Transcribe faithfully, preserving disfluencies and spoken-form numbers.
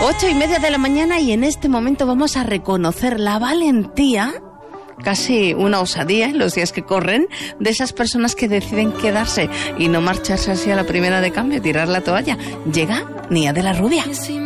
Ocho y media de la mañana y en este momento vamos a reconocer la valentía, casi una osadía en los días que corren, de esas personas que deciden quedarse y no marcharse así a la primera de cambio, tirar la toalla. Llega Nia de la Rubia.